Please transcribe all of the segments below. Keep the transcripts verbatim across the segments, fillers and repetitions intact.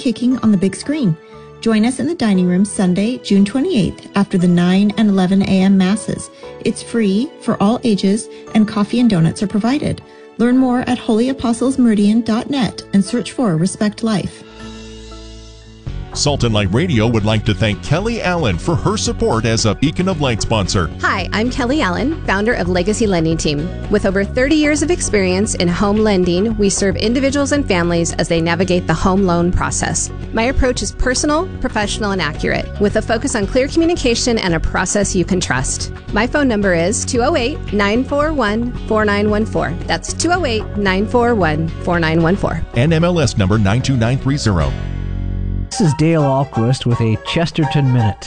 kicking on the big screen. Join us in the dining room Sunday, June twenty-eighth, after the nine and eleven a.m. masses. It's free for all ages, and coffee and donuts are provided. Learn more at holy apostles meridian dot net and search for Respect Life. Salt and Light Radio would like to thank Kelly Allen for her support as a Beacon of Light sponsor. Hi, I'm Kelly Allen, founder of Legacy Lending Team. With over thirty years of experience in home lending, we serve individuals and families as they navigate the home loan process. My approach is personal, professional, and accurate, with a focus on clear communication and a process you can trust. My phone number is two oh eight, nine four one, four nine one four. That's two oh eight, nine four one, four nine one four. N M L S number nine two nine three zero. This is Dale Ahlquist with a Chesterton Minute.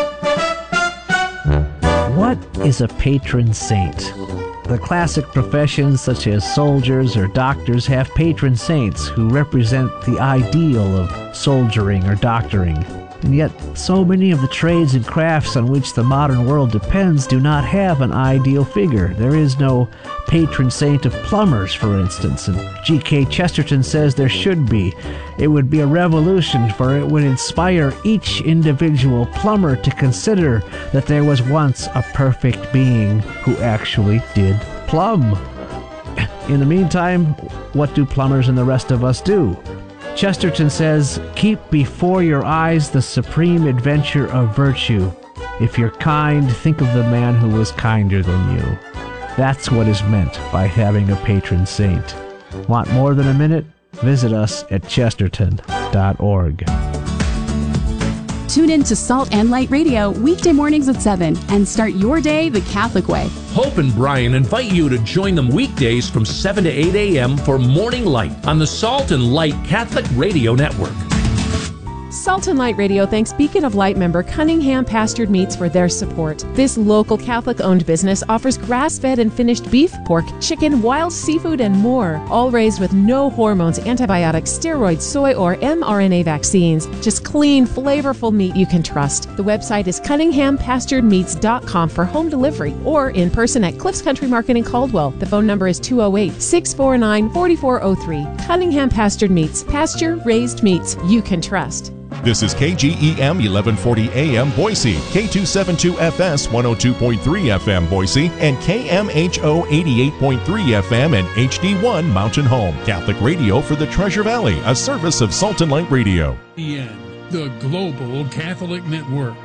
What is a patron saint? The classic professions such as soldiers or doctors have patron saints who represent the ideal of soldiering or doctoring. And yet, so many of the trades and crafts on which the modern world depends do not have an ideal figure. There is no patron saint of plumbers, for instance, and G K Chesterton says there should be. It would be a revolution, for it would inspire each individual plumber to consider that there was once a perfect being who actually did plumb. In the meantime, what do plumbers and the rest of us do? Chesterton says, keep before your eyes the supreme adventure of virtue. If you're kind, think of the man who was kinder than you. That's what is meant by having a patron saint. Want more than a minute? Visit us at chesterton dot org. Tune in to Salt and Light Radio weekday mornings at seven and start your day the Catholic way. Hope and Brian invite you to join them weekdays from seven to eight a.m. for Morning Light on the Salt and Light Catholic Radio Network. Salt and Light Radio thanks Beacon of Light member Cunningham Pastured Meats for their support. This local Catholic-owned business offers grass-fed and finished beef, pork, chicken, wild seafood, and more, all raised with no hormones, antibiotics, steroids, soy, or mRNA vaccines. Just clean, flavorful meat you can trust. The website is cunningham pastured meats dot com for home delivery or in person at Cliffs Country Market in Caldwell. The phone number is two oh eight, six four nine, four four oh three. Cunningham Pastured Meats. Pasture-raised meats you can trust. This is K G E M eleven forty A M Boise, K two seventy-two F S one oh two point three F M Boise, and K M H O eighty-eight point three F M and H D one Mountain Home. Catholic radio for the Treasure Valley, a service of Salt and Light Radio. The end. The Global Catholic Network.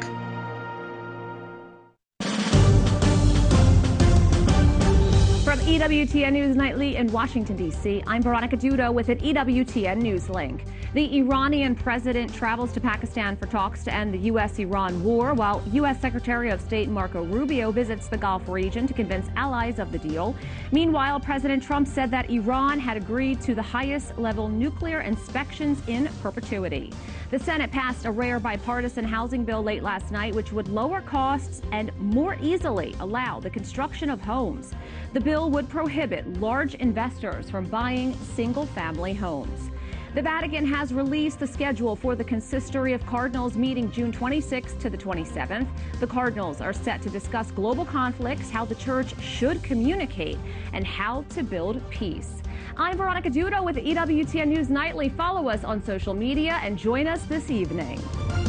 From E W T N News Nightly in Washington, D C, I'm Veronica Dudo with an E W T N News link. The Iranian president travels to Pakistan for talks to end the U S Iran war, while U S Secretary of State Marco Rubio visits the Gulf region to convince allies of the deal. Meanwhile, President Trump said that Iran had agreed to the highest-level nuclear inspections in perpetuity. The Senate passed a rare bipartisan housing bill late last night, which would lower costs and more easily allow the construction of homes. The bill would prohibit large investors from buying single-family homes. The Vatican has released the schedule for the Consistory of Cardinals meeting June twenty-sixth to the twenty-seventh. The Cardinals are set to discuss global conflicts, how the Church should communicate, and how to build peace. I'm Veronica Dudo with the E W T N News Nightly. Follow us on social media and join us this evening.